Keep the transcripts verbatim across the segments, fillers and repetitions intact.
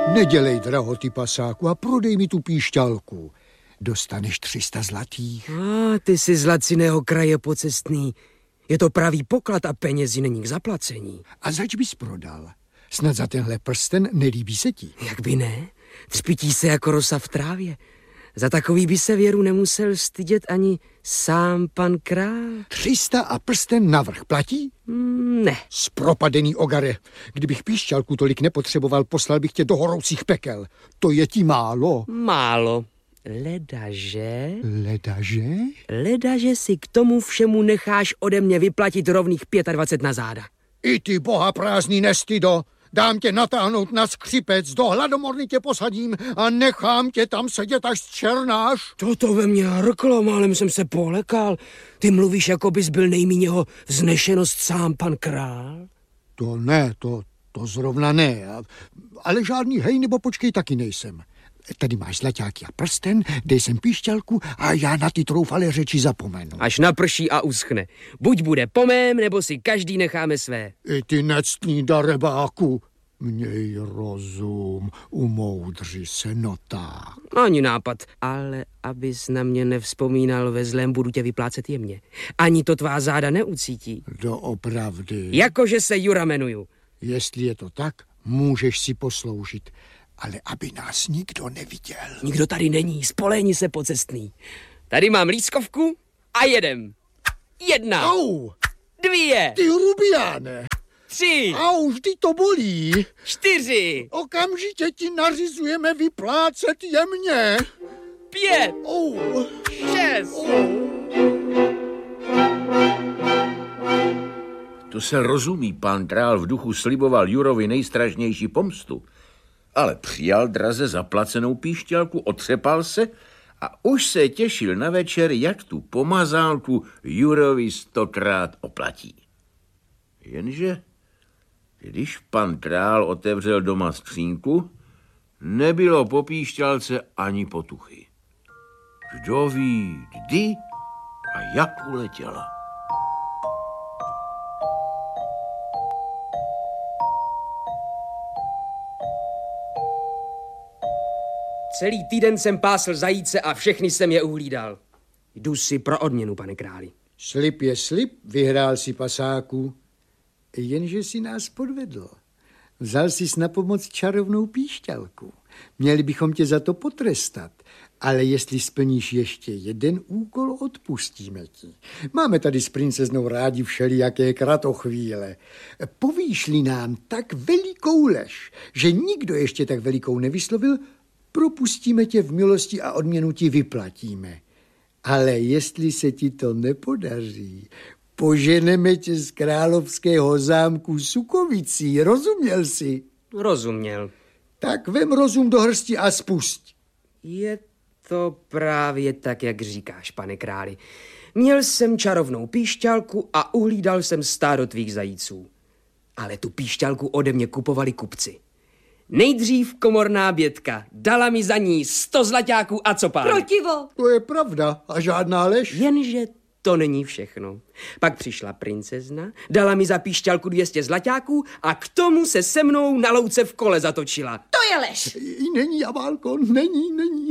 Nedělej drahoty, pasáku, a prodej mi tu píšťalku. Dostaneš tři sta zlatých. A ty jsi z laciného kraje pocestný. Je to pravý poklad a penězi není k zaplacení. A zač bys prodal? Snad za tenhle prsten nelíbí se ti. Jak by ne? Třpití se jako rosa v trávě. Za takový by se věru nemusel stydět ani sám pan král. Tři sta a prsten navrch platí? Mm, ne. Zpropadený ogare. Kdybych píšťalku tolik nepotřeboval, poslal bych tě do horoucích pekel. To je ti málo. Málo. Ledaže? Ledaže? Ledaže si k tomu všemu necháš ode mě vyplatit rovných dvacet pět na záda. I ty boha prázdný nestydo. Dám tě natáhnout na skřipec, do hladomorny tě posadím a nechám tě tam sedět, až zčernáš. Toto ve mně hrklo, málem jsem se polekal. Ty mluvíš, jako bys byl nejmíněho vznešenost sám pan král? To ne, to, to zrovna ne. Ale žádný hej nebo počkej taky nejsem. Tady máš zlaťáky a prsten, dej sem píšťalku a já na ty troufalé řeči zapomenu. Až naprší a uschne. Buď bude po mém, nebo si každý necháme své. I ty nectný darebáku. Měj rozum, umoudři se, no tak. Ani nápad. Ale abys na mě nevzpomínal ve zlém, budu tě vyplácet jemně. Ani to tvá záda neucítí. Doopravdy. Jakože se Jura jmenuju. Jestli je to tak, můžeš si posloužit. Ale aby nás nikdo neviděl. Nikdo tady není, spolehni se pocestný. Tady mám lískovku a jedem. Jedna. Au! Dvě. Ty rubiáne. Tři. Au, vždy to bolí. Čtyři. Okamžitě ti nařizujeme vyplácet jemně. Pět. Au. Šest. Au. To se rozumí, pán král v duchu sliboval Jurovi nejstrašnější pomstu. Ale přijal draze zaplacenou píšťalku, otřepal se a už se těšil na večer, jak tu pomazálku Jurovi stokrát oplatí. Jenže, když pan král otevřel doma skřínku, nebylo po píšťalce ani potuchy. Kdo ví, kdy a jak uletěla. Celý týden jsem pásl zajíce a všechny jsem je uhlídal. Jdu si pro odměnu, pane králi. Slib je slib, vyhrál si, pasáku. Jenže si nás podvedl. Vzal jsi na pomoc čarovnou píšťalku. Měli bychom tě za to potrestat. Ale jestli splníš ještě jeden úkol, odpustíme ti. Máme tady s princeznou rádi všelijaké kratochvíle. Povíš-li nám tak velikou lež, že nikdo ještě tak velikou nevyslovil, propustíme tě v milosti a odměnu ti vyplatíme. Ale jestli se ti to nepodaří, poženeme tě z královského zámku Sukovicí. Rozuměl jsi? Rozuměl. Tak vem rozum do hrsti a spusť. Je to právě tak, jak říkáš, pane králi. Měl jsem čarovnou píšťalku a uhlídal jsem stádo tvých zajíců. Ale tu píšťalku ode mě kupovali kupci. Nejdřív komorná bětka. Dala mi za ní sto zlaťáků a copán. Protivo. To je pravda a žádná lež. Jenže to není všechno. Pak přišla princezna, dala mi za píšťalku dvě stě zlaťáků a k tomu se se mnou na louce v kole zatočila. To je lež. Není, Javálko, není, není.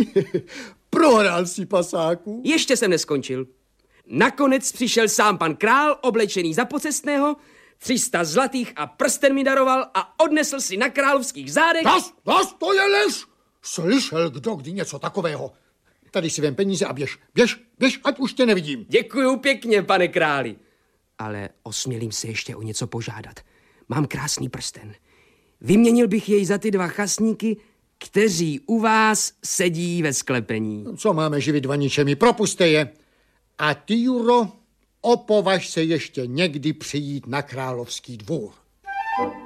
Prohrál si, pasáku. Ještě jsem neskončil. Nakonec přišel sám pan král, oblečený za pocestného, tři sta zlatých a prsten mi daroval a odnesl si na královských zádech. Las, las, to je lež. Slyšel kdo kdy něco takového. Tady si vem peníze a běž, běž, běž, ať už tě nevidím. Děkuju pěkně, pane králi. Ale osmělím se ještě o něco požádat. Mám krásný prsten. Vyměnil bych jej za ty dva chasníky, kteří u vás sedí ve sklepení. Co máme živit vaničemi, propuste je. A ty, Juro, opovaž se ještě někdy přijít na královský dvůr.